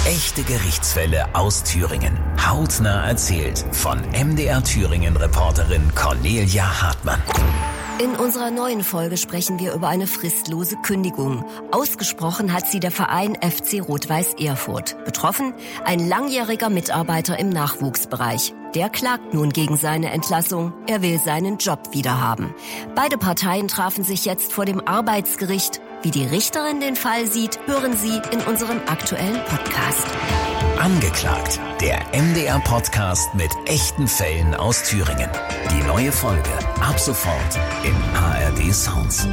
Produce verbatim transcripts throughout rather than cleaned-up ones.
Echte Gerichtsfälle aus Thüringen. Hautnah erzählt von M D R Thüringen-Reporterin Cornelia Hartmann. In unserer neuen Folge sprechen wir über eine fristlose Kündigung. Ausgesprochen hat sie der Verein F C Rot-Weiß Erfurt. Betroffen ein langjähriger Mitarbeiter im Nachwuchsbereich. Der klagt nun gegen seine Entlassung. Er will seinen Job wiederhaben. Beide Parteien trafen sich jetzt vor dem Arbeitsgericht. Wie die Richterin den Fall sieht, hören Sie in unserem aktuellen Podcast. Angeklagt, der M D R-Podcast mit echten Fällen aus Thüringen. Die neue Folge ab sofort im A R D Sounds.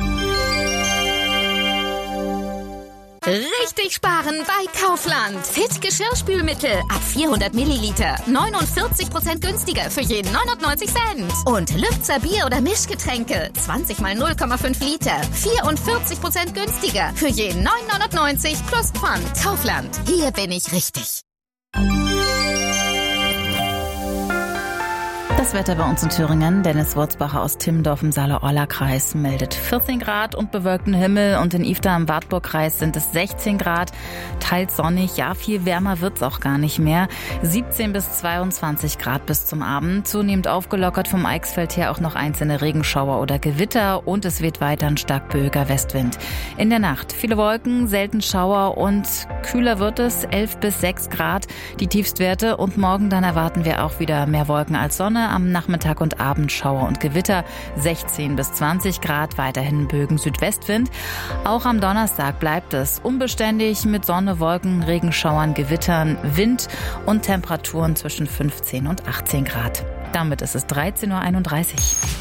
Richtig sparen bei Kaufland. Fit Geschirrspülmittel ab vierhundert Milliliter. neunundvierzig Prozent günstiger für jeden neunundneunzig Cent. Und Lübzer Bier- oder Mischgetränke. zwanzig mal null Komma fünf Liter. vierundvierzig Prozent günstiger für jeden neun neunundneunzig plus Pfand. Kaufland. Hier bin ich richtig. Das Wetter bei uns in Thüringen. Dennis Wurzbacher aus Timmendorf im Saale-Orla-Kreis meldet vierzehn Grad und bewölkten Himmel. Und in Ifda im Wartburg-Kreis sind es sechzehn Grad. Teils sonnig. Ja, viel wärmer wird's auch gar nicht mehr. siebzehn bis zweiundzwanzig Grad bis zum Abend. Zunehmend aufgelockert vom Eichsfeld her auch noch einzelne Regenschauer oder Gewitter. Und es weht weiter ein stark böiger Westwind. In der Nacht viele Wolken, selten Schauer und kühler wird es. elf bis sechs Grad die Tiefstwerte. Und morgen dann erwarten wir auch wieder mehr Wolken als Sonne. Am Nachmittag und Abend Schauer und Gewitter, sechzehn bis zwanzig Grad, weiterhin Bögen Südwestwind. Auch am Donnerstag bleibt es unbeständig mit Sonne, Wolken, Regenschauern, Gewittern, Wind und Temperaturen zwischen fünfzehn und achtzehn Grad. Damit ist es dreizehn Uhr einunddreißig.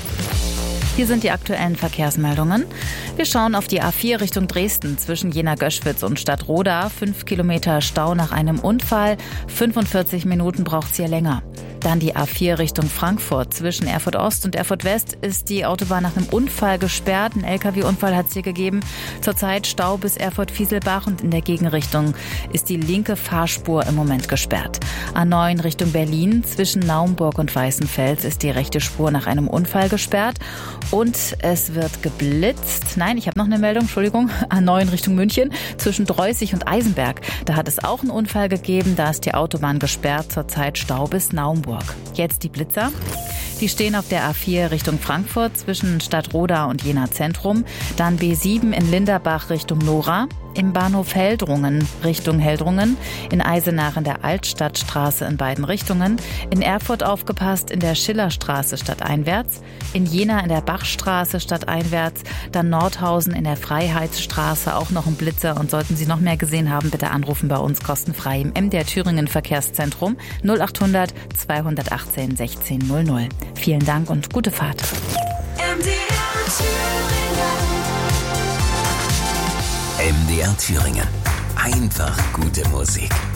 Hier sind die aktuellen Verkehrsmeldungen. Wir schauen auf die A vier Richtung Dresden zwischen Jena-Göschwitz und Stadtroda. Fünf Kilometer Stau nach einem Unfall. fünfundvierzig Minuten braucht es hier länger. Dann die A vier Richtung Frankfurt. Zwischen Erfurt Ost und Erfurt West ist die Autobahn nach einem Unfall gesperrt. Ein L K W-Unfall hat es hier gegeben. Zurzeit Stau bis Erfurt-Fieselbach und in der Gegenrichtung ist die linke Fahrspur im Moment gesperrt. A neun Richtung Berlin. Zwischen Naumburg und Weißenfels ist die rechte Spur nach einem Unfall gesperrt. Und es wird geblitzt. Nein, ich habe noch eine Meldung, Entschuldigung. A neun Richtung München. Zwischen Dreußig und Eisenberg. Da hat es auch einen Unfall gegeben. Da ist die Autobahn gesperrt. Zurzeit Stau bis Naumburg. Jetzt die Blitzer. Die stehen auf der A vier Richtung Frankfurt zwischen Stadtroda und Jena Zentrum. Dann B sieben in Linderbach Richtung Nora. Im Bahnhof Heldrungen Richtung Heldrungen. In Eisenach in der Altstadtstraße in beiden Richtungen. In Erfurt aufgepasst in der Schillerstraße stadteinwärts. In Jena in der Bachstraße stadteinwärts. Dann Nordhausen in der Freiheitsstraße. Auch noch ein Blitzer. Und sollten Sie noch mehr gesehen haben, bitte anrufen bei uns kostenfrei im M D R Thüringen Verkehrszentrum null achthundert zweihundertachtzehn sechzehn null null. Vielen Dank und gute Fahrt. M D R Thüringen. M D R Thüringen. Einfach gute Musik.